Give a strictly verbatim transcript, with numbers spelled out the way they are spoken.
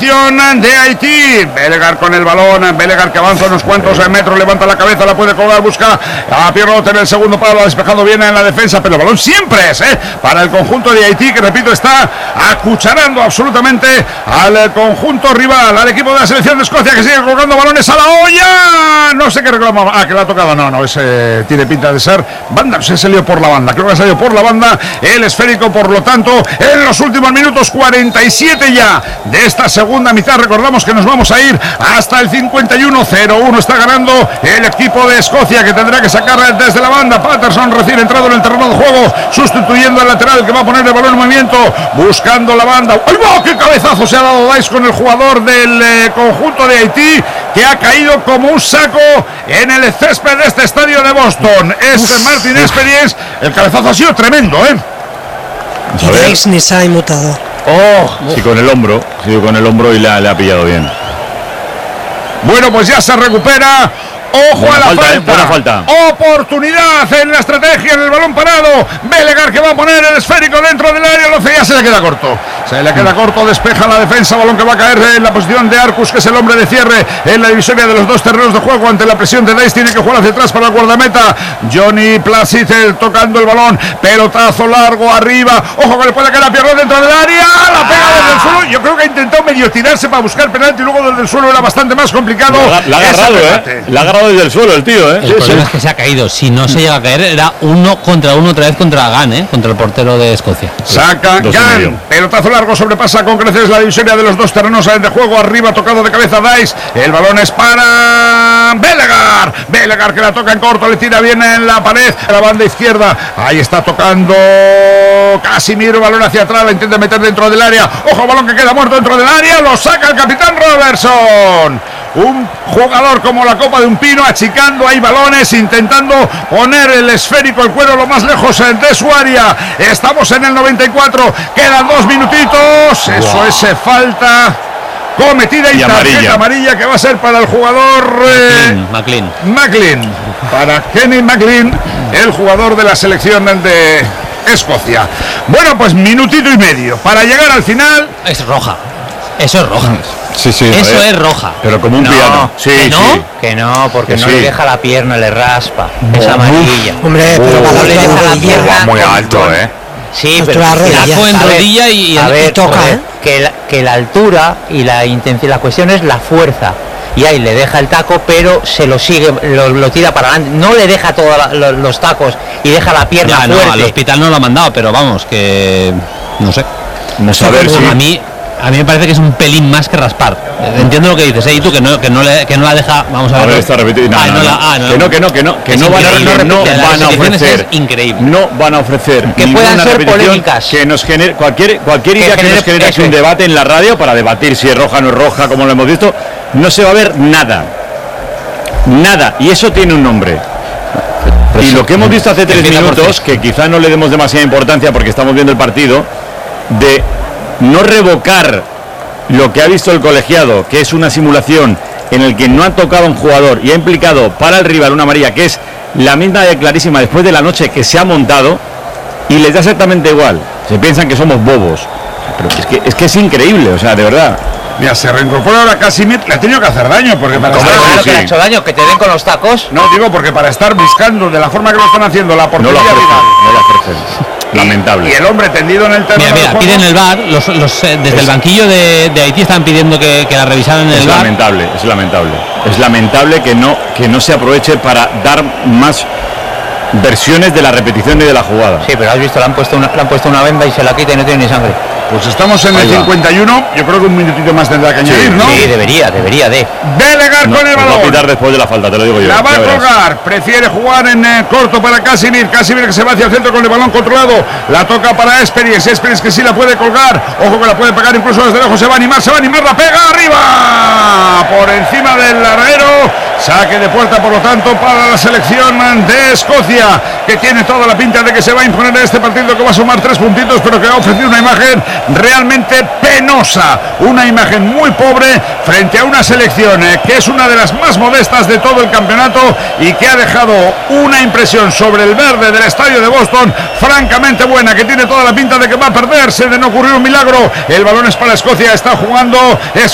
selección de Haití. Belegar con el balón, Belegar que avanza unos cuantos metros, levanta la cabeza, la puede colgar, busca a Pierrot en el segundo palo, ha despejado bien en la defensa, pero el balón siempre es ¿eh? para el conjunto de Haití, que repito, está acucharando absolutamente al conjunto rival, al equipo de la selección de Escocia, que sigue colgando balones a la olla. No sé qué reclama, ah, que la ha tocado, no, no, ese tiene pinta de ser banda, se salió por la banda, creo que ha salido por la banda el esférico, por lo tanto, en los últimos minutos, cuarenta y siete ya de esta segunda mitad, recordamos que nos vamos a ir hasta el cincuenta y uno cero uno, está ganando el equipo de Escocia, que tendrá que sacar desde la banda. Patterson recién entrado en el terreno de juego, sustituyendo al lateral que va a poner el balón en movimiento, buscando la banda. ¡Ay, va! ¡Qué cabezazo se ha dado Dice con el jugador del eh, conjunto de Haití, que ha caído como un saco en el césped de este estadio de Boston! Es Uf. Martin Experience. El cabezazo ha sido tremendo, ¿eh? Y Dice ni se ha inmutado. Oh, sí, con el hombro, sí, con el hombro y le, le ha pillado bien. Bueno, pues ya se recupera. Ojo buena a la falta, falta. Eh, buena falta. Oportunidad en la estrategia, en el balón parado. Belegar que va a poner el esférico dentro del área. Lo hace, ya se le queda corto. Se le queda corto, despeja la defensa. Balón que va a caer en la posición de Arcus, que es el hombre de cierre en la divisoria de los dos terrenos de juego. Ante la presión de Dice, tiene que jugar hacia atrás para el guardameta. Johnny Placid tocando el balón. Pelotazo largo arriba. Ojo que le puede caer a Pierrot dentro del área. La pega desde el suelo. Yo creo que ha intentado medio tirarse para buscar penalti. Y luego desde el suelo era bastante más complicado. La, la ha agarrado, ¿eh? La ha agarrado desde el suelo el tío, ¿eh? El sí, problema sí. es que se ha caído. Si no se llega a caer, era uno contra uno otra vez contra Gunn, ¿eh? Contra el portero de Escocia. Saca Gunn. Pelotazo largo, sobrepasa con creces la divisoria de los dos terrenos de juego. Arriba, tocado de cabeza Dice. El balón es para Belegar. Belegar que la toca en corto, le tira bien en la pared. A la banda izquierda. Ahí está tocando Casimiro. Balón hacia atrás, la intenta meter dentro del área. Ojo, balón que queda muerto dentro del área. Lo saca el capitán Robertson. Un jugador como la copa de un pino, achicando ahí balones, intentando poner el esférico, el cuero lo más lejos de su área. Estamos en el noventa y cuatro, quedan dos minutitos. Eso wow. es falta cometida y, y tarjeta amarilla. amarilla que va a ser para el jugador eh, McLean. McLean. Para Kenny McLean, el jugador de la selección de Escocia. Bueno, pues minutito y medio para llegar al final. Es roja. Eso es roja. Sí, sí, eso es roja. Pero como un no, piano. Sí, ¿Que no? Sí. Que no, porque que no sí. le deja la pierna, le raspa. No. Es amarilla. Hombre, pero no le deja la pierna. Muy alto, ¿eh? Sí, pero taco en rodilla y, y, a ver, y toca, joder, ¿eh? Que la, que la altura y la intención, la cuestión es la fuerza. Y ahí le deja el taco, pero se lo sigue, lo, lo tira para adelante. No le deja todos lo, los tacos y deja la pierna ya, fuerte. No, al hospital no lo ha mandado, pero vamos, que no sé. No sé, a ver si... A mí... A mí me parece que es un pelín más que raspar. Entiendo lo que dices, ¿eh? Y tú que no, que no, le, que no la deja. Vamos a ver. A ver, está repetido. No, ah, no, no, no. Ah, no, que no, que no, que no, que no van, a, no van a ofrecer. Increíble. No van a ofrecer que puedan ser polémicas. Que nos genere cualquier cualquier idea que, que nos genere aquí un debate en la radio para debatir si es roja o no es roja, como lo hemos visto. No se va a ver nada. Nada. Y eso tiene un nombre. Y lo que hemos visto hace tres minutos, que quizá no le demos demasiada importancia porque estamos viendo el partido, de no revocar lo que ha visto el colegiado, que es una simulación en el que no ha tocado a un jugador y ha implicado para el rival una amarilla, que es la misma de clarísima después de la noche que se ha montado, y les da exactamente igual. Se piensan que somos bobos, pero es que es, que es increíble, o sea, de verdad. Mira, se reincorpora ahora Casimir, le ha tenido que hacer daño, porque para estar... Claro, sí. que le ha hecho daño, que te den con los tacos. No, digo, porque para estar buscando de la forma que lo están haciendo la portería... No lo ofrecen, no lo ofrecen. Lamentable. Y el hombre tendido en el terreno. Mira, mira, piden el V A R, los, los, eh, desde es, el banquillo de, de Haití están pidiendo que, que la revisaran en el es V A R. Lamentable, es lamentable. Es lamentable que no, que no se aproveche para dar más versiones de la repetición y de la jugada. Sí, pero has visto, le han puesto una, le han puesto una venda y se la quita y no tiene ni sangre. Pues estamos en el cincuenta y uno, yo creo que un minutito más tendrá que añadir, sí, ¿no? Sí, debería, debería de. Belegar no, con el balón. Va a pitar después de la falta, te lo digo yo. La va a colgar, prefiere jugar en eh, corto para Casimir, Casimir que se va hacia el centro con el balón controlado, la toca para Experience, Experience que sí la puede colgar, ojo que la puede pegar incluso desde lejos, se va a animar, se va a animar, la pega arriba, por encima del larguero, saque de puerta por lo tanto para la selección de Escocia, que tiene toda la pinta de que se va a imponer en este partido, que va a sumar tres puntitos, pero que ha ofrecido una imagen realmente penosa, una imagen muy pobre frente a una selección eh, que es una de las más modestas de todo el campeonato y que ha dejado una impresión sobre el verde del estadio de Boston francamente buena, que tiene toda la pinta de que va a perderse, de no ocurrir un milagro. El balón es para Escocia, está jugando es